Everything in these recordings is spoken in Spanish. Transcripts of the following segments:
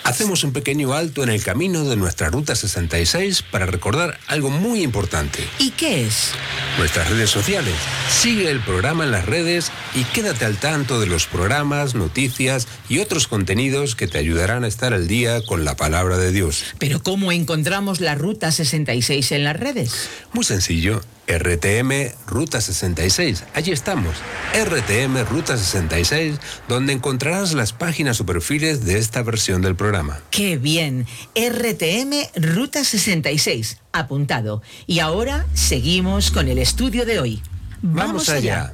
Hacemos un pequeño alto en el camino de nuestra Ruta 66 para recordar algo muy importante. ¿Y qué es? Nuestras redes sociales. Sigue el programa en las redes y quédate al tanto de los programas, noticias y otros contenidos que te ayudarán a estar al día con la palabra de Dios. ¿Pero cómo encontramos la Ruta 66 en las redes? Muy sencillo. RTM Ruta 66. Allí estamos. RTM Ruta 66, donde encontrarás las páginas o perfiles de esta versión del programa. ¡Qué bien! RTM Ruta 66. Apuntado. Y ahora seguimos con el estudio de hoy. ¡Vamos allá!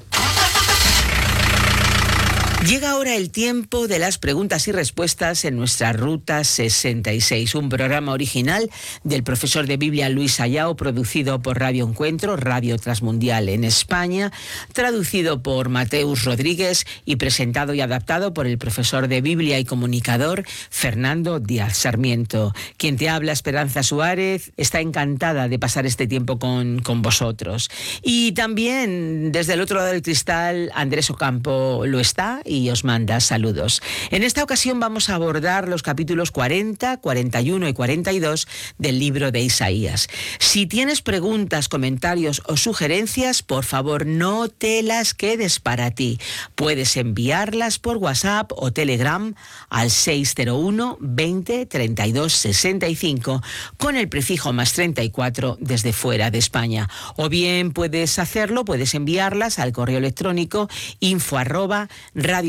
Llega ahora el tiempo de las preguntas y respuestas en nuestra Ruta 66, un programa original del profesor de Biblia Luis Ayao, producido por Radio Encuentro, Radio Transmundial en España, traducido por Mateus Rodríguez y presentado y adaptado por el profesor de Biblia y comunicador Fernando Díaz Sarmiento. Quien te habla, Esperanza Suárez, está encantada de pasar este tiempo con vosotros. Y también desde el otro lado del cristal, Andrés Ocampo lo está y os manda saludos. En esta ocasión vamos a abordar los capítulos 40, 41 y 42 del libro de Isaías. Si tienes preguntas, comentarios o sugerencias, por favor no te las quedes para ti. Puedes enviarlas por WhatsApp o Telegram al 601 20 32 65 con el prefijo más 34 desde fuera de España. O bien puedes enviarlas al correo electrónico info@radioencuentro.net.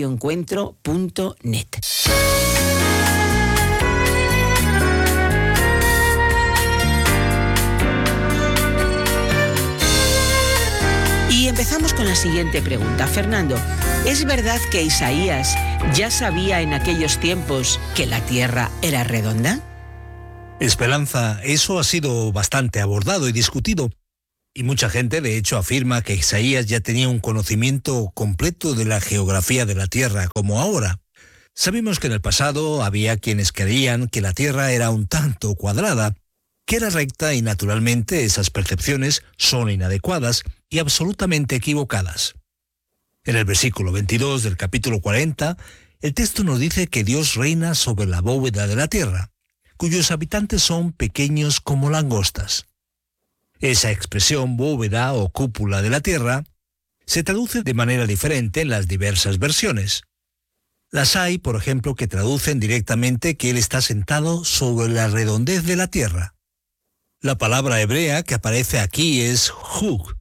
Y empezamos con la siguiente pregunta. Fernando, ¿es verdad que Isaías ya sabía en aquellos tiempos que la tierra era redonda? Esperanza, eso ha sido bastante abordado y discutido. Y mucha gente, de hecho, afirma que Isaías ya tenía un conocimiento completo de la geografía de la Tierra, como ahora. Sabemos que en el pasado había quienes creían que la Tierra era un tanto cuadrada, que era recta y naturalmente esas percepciones son inadecuadas y absolutamente equivocadas. En el versículo 22 del capítulo 40, el texto nos dice que Dios reina sobre la bóveda de la tierra, cuyos habitantes son pequeños como langostas. Esa expresión bóveda o cúpula de la tierra se traduce de manera diferente en las diversas versiones. Las hay, por ejemplo, que traducen directamente que Él está sentado sobre la redondez de la tierra. La palabra hebrea que aparece aquí es hug,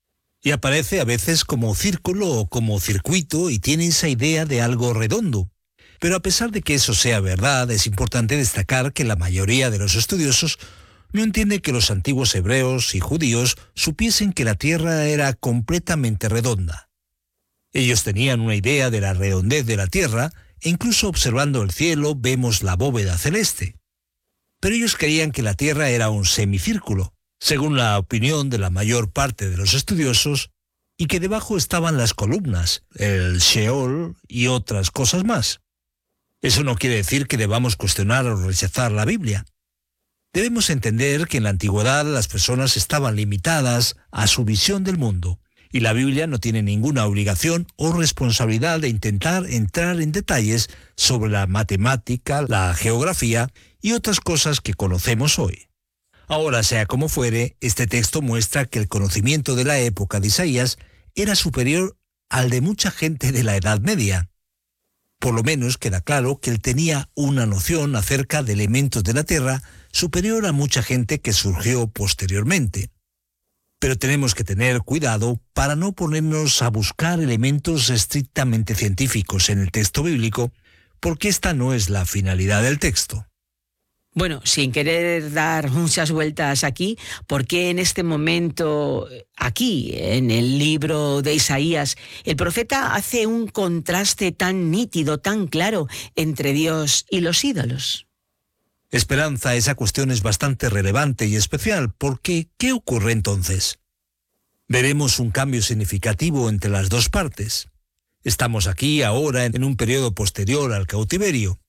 y aparece a veces como círculo o como circuito y tiene esa idea de algo redondo. Pero a pesar de que eso sea verdad, es importante destacar que la mayoría de los estudiosos no entiende que los antiguos hebreos y judíos supiesen que la tierra era completamente redonda. Ellos tenían una idea de la redondez de la tierra e incluso observando el cielo vemos la bóveda celeste. Pero ellos creían que la tierra era un semicírculo, según la opinión de la mayor parte de los estudiosos, y que debajo estaban las columnas, el Sheol y otras cosas más. Eso no quiere decir que debamos cuestionar o rechazar la Biblia. Debemos entender que en la antigüedad las personas estaban limitadas a su visión del mundo, y la Biblia no tiene ninguna obligación o responsabilidad de intentar entrar en detalles sobre la matemática, la geografía y otras cosas que conocemos hoy. Ahora, sea como fuere, este texto muestra que el conocimiento de la época de Isaías era superior al de mucha gente de la Edad Media. Por lo menos queda claro que él tenía una noción acerca de elementos de la tierra superior a mucha gente que surgió posteriormente. Pero tenemos que tener cuidado para no ponernos a buscar elementos estrictamente científicos en el texto bíblico, porque esta no es la finalidad del texto. Bueno, sin querer dar muchas vueltas aquí, ¿por qué en este momento, aquí, en el libro de Isaías, el profeta hace un contraste tan nítido, tan claro, entre Dios y los ídolos? Esperanza, esa cuestión es bastante relevante y especial, porque ¿qué ocurre entonces? Veremos un cambio significativo entre las dos partes. Estamos aquí ahora en un periodo posterior al cautiverio,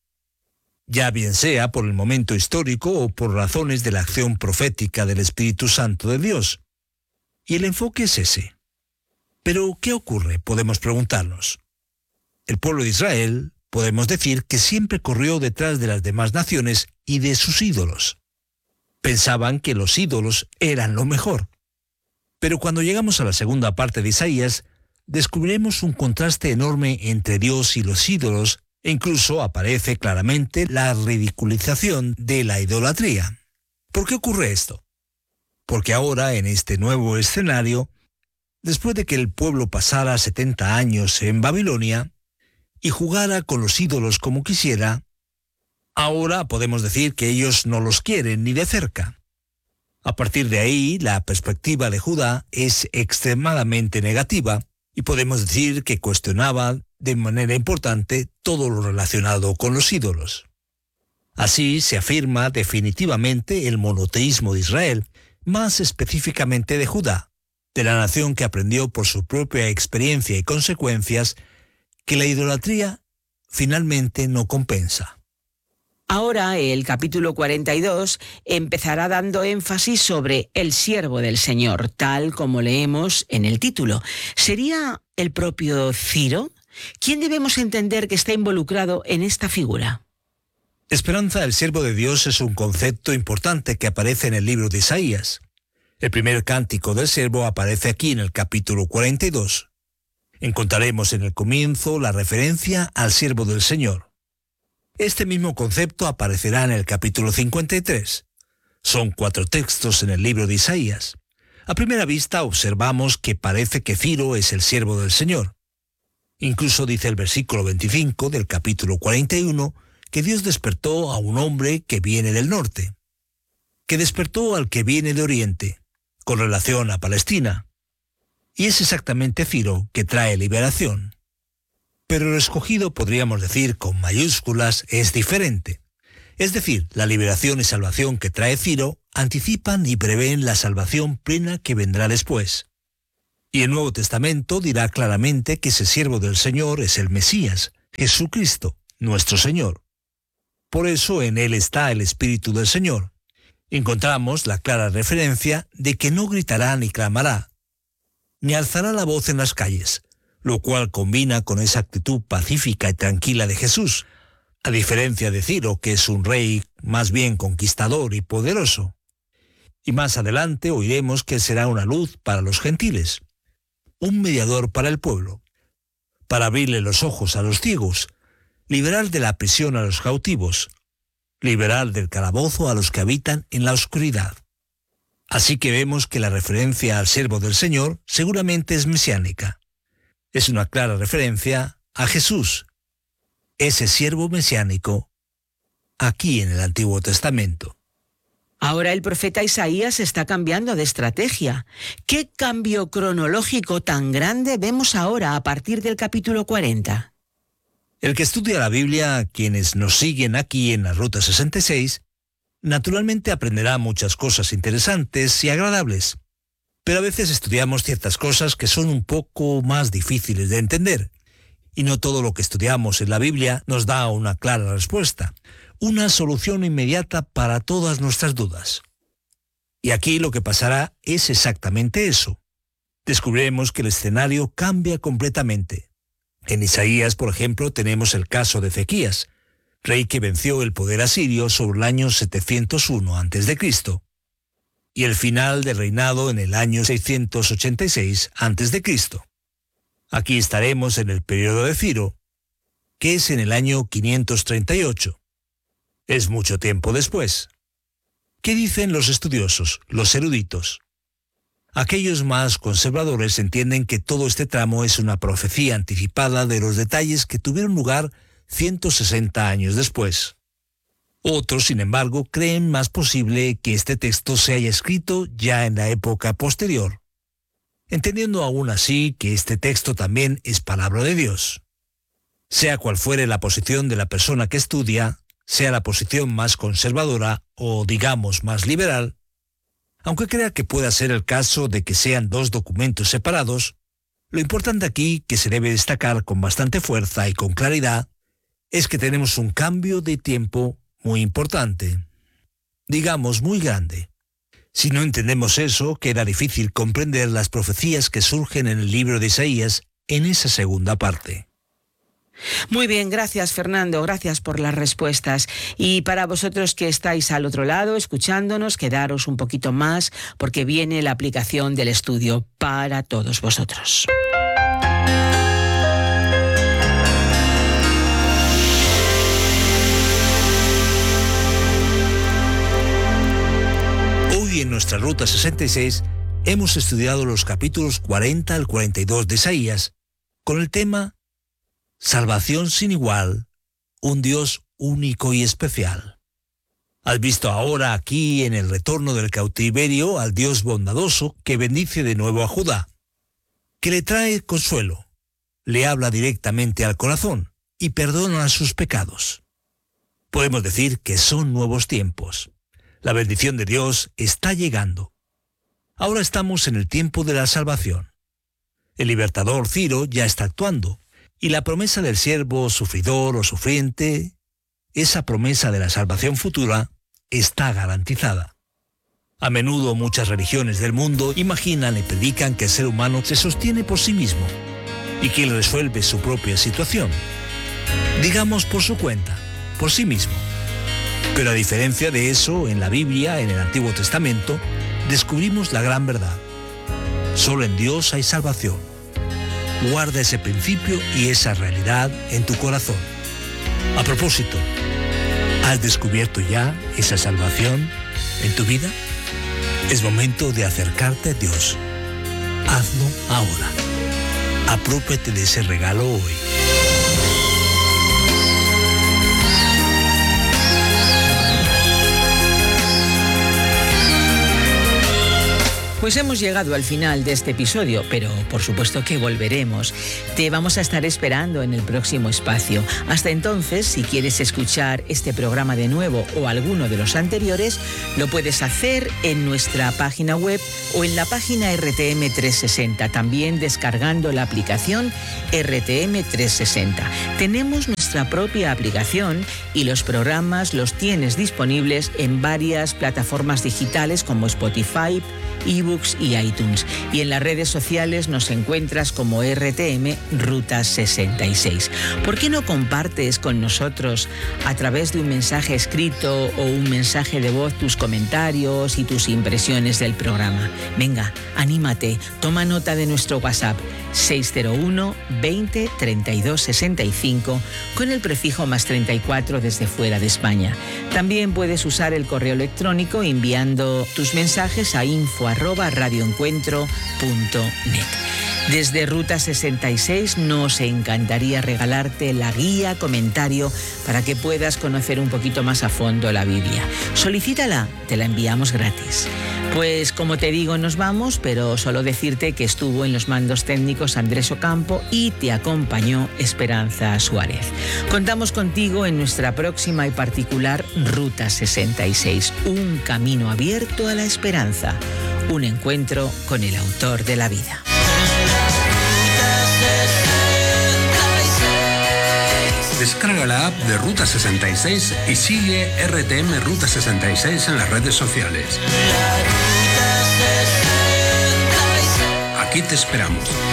ya bien sea por el momento histórico o por razones de la acción profética del Espíritu Santo de Dios. Y el enfoque es ese. Pero, ¿qué ocurre? Podemos preguntarnos. El pueblo de Israel, podemos decir que siempre corrió detrás de las demás naciones y de sus ídolos. Pensaban que los ídolos eran lo mejor. Pero cuando llegamos a la segunda parte de Isaías, descubriremos un contraste enorme entre Dios y los ídolos, e incluso aparece claramente la ridiculización de la idolatría. ¿Por qué ocurre esto? Porque ahora, en este nuevo escenario, después de que el pueblo pasara 70 años en Babilonia y jugara con los ídolos como quisiera, ahora podemos decir que ellos no los quieren ni de cerca. A partir de ahí, la perspectiva de Judá es extremadamente negativa y podemos decir que cuestionaba de manera importante todo lo relacionado con los ídolos. Así se afirma definitivamente el monoteísmo de Israel, más específicamente de Judá, de la nación que aprendió por su propia experiencia y consecuencias que la idolatría finalmente no compensa. Ahora el capítulo 42 empezará dando énfasis sobre el siervo del Señor, tal como leemos en el título. ¿Sería el propio Ciro? ¿Quién debemos entender que está involucrado en esta figura? Esperanza, el siervo de Dios, es un concepto importante que aparece en el libro de Isaías. El primer cántico del siervo aparece aquí en el capítulo 42. Encontraremos en el comienzo la referencia al siervo del Señor. Este mismo concepto aparecerá en el capítulo 53. Son 4 textos en el libro de Isaías. A primera vista observamos que parece que Ciro es el siervo del Señor. Incluso dice el versículo 25 del capítulo 41 que Dios despertó a un hombre que viene del norte, que despertó al que viene de oriente, con relación a Palestina. Y es exactamente Ciro que trae liberación. Pero el escogido, podríamos decir con mayúsculas, es diferente. Es decir, la liberación y salvación que trae Ciro anticipan y prevén la salvación plena que vendrá después. Y el Nuevo Testamento dirá claramente que ese siervo del Señor es el Mesías, Jesucristo, nuestro Señor. Por eso en él está el Espíritu del Señor. Encontramos la clara referencia de que no gritará ni clamará, ni alzará la voz en las calles, lo cual combina con esa actitud pacífica y tranquila de Jesús, a diferencia de Ciro, que es un rey más bien conquistador y poderoso. Y más adelante oiremos que será una luz para los gentiles, un mediador para el pueblo, para abrirle los ojos a los ciegos, liberar de la prisión a los cautivos, liberar del calabozo a los que habitan en la oscuridad. Así que vemos que la referencia al siervo del Señor seguramente es mesiánica. Es una clara referencia a Jesús, ese siervo mesiánico, aquí en el Antiguo Testamento. Ahora el profeta Isaías está cambiando de estrategia. ¿Qué cambio cronológico tan grande vemos ahora a partir del capítulo 40? El que estudia la Biblia, quienes nos siguen aquí en la Ruta 66, naturalmente aprenderá muchas cosas interesantes y agradables. Pero a veces estudiamos ciertas cosas que son un poco más difíciles de entender. Y no todo lo que estudiamos en la Biblia nos da una clara respuesta, una solución inmediata para todas nuestras dudas. Y aquí lo que pasará es exactamente eso. Descubriremos que el escenario cambia completamente. En Isaías, por ejemplo, tenemos el caso de Ezequías, rey que venció el poder asirio sobre el año 701 a.C., y el final del reinado en el año 686 a.C. Aquí estaremos en el periodo de Ciro, que es en el año 538. Es mucho tiempo después. ¿Qué dicen los estudiosos, los eruditos? Aquellos más conservadores entienden que todo este tramo es una profecía anticipada de los detalles que tuvieron lugar 160 años después. Otros, sin embargo, creen más posible que este texto se haya escrito ya en la época posterior, entendiendo aún así que este texto también es palabra de Dios. Sea cual fuere la posición de la persona que estudia, sea la posición más conservadora o, digamos, más liberal, aunque crea que pueda ser el caso de que sean dos documentos separados, lo importante aquí, que se debe destacar con bastante fuerza y con claridad, es que tenemos un cambio de tiempo muy importante, digamos muy grande. Si no entendemos eso, queda difícil comprender las profecías que surgen en el libro de Isaías en esa segunda parte. Muy bien, gracias Fernando, gracias por las respuestas. Y para vosotros que estáis al otro lado escuchándonos, quedaros un poquito más porque viene la aplicación del estudio para todos vosotros. Hoy en nuestra Ruta 66 hemos estudiado los capítulos 40 al 42 de Isaías con el tema Salvación sin igual, un Dios único y especial. Has visto ahora aquí en el retorno del cautiverio al Dios bondadoso que bendice de nuevo a Judá, que le trae consuelo, le habla directamente al corazón y perdona sus pecados. Podemos decir que son nuevos tiempos. La bendición de Dios está llegando. Ahora estamos en el tiempo de la salvación. El libertador Ciro ya está actuando. Y la promesa del siervo sufridor o sufriente, esa promesa de la salvación futura, está garantizada. A menudo muchas religiones del mundo imaginan y predican que el ser humano se sostiene por sí mismo y que él resuelve su propia situación. Digamos por su cuenta, por sí mismo. Pero a diferencia de eso, en la Biblia, en el Antiguo Testamento, descubrimos la gran verdad. Solo en Dios hay salvación. Guarda ese principio y esa realidad en tu corazón. A propósito, ¿has descubierto ya esa salvación en tu vida? Es momento de acercarte a Dios. Hazlo ahora. Apropiate de ese regalo hoy. Pues hemos llegado al final de este episodio, pero por supuesto que volveremos. Te vamos a estar esperando en el próximo espacio. Hasta entonces, si quieres escuchar este programa de nuevo o alguno de los anteriores, lo puedes hacer en nuestra página web o en la página RTM 360, también descargando la aplicación RTM 360. Tenemos nuestra propia aplicación y los programas los tienes disponibles en varias plataformas digitales como Spotify, eBooks y iTunes. Y en las redes sociales nos encuentras como RTM Ruta 66. ¿Por qué no compartes con nosotros a través de un mensaje escrito o un mensaje de voz tus comentarios y tus impresiones del programa? Venga, anímate, toma nota de nuestro WhatsApp 601 20 32 65 con el prefijo +34 desde fuera de España. También puedes usar el correo electrónico enviando tus mensajes a info@radioencuentro.net. Desde Ruta 66 nos encantaría regalarte la guía comentario para que puedas conocer un poquito más a fondo la Biblia. Solicítala, te la enviamos gratis. Pues como te digo, nos vamos, pero solo decirte que estuvo en los mandos técnicos Andrés Ocampo y te acompañó Esperanza Suárez. Contamos contigo en nuestra próxima y particular Ruta 66, un camino abierto a la esperanza, un encuentro con el autor de la vida. Descarga la app de Ruta 66 y sigue RTM Ruta 66 en las redes sociales. Aquí te esperamos.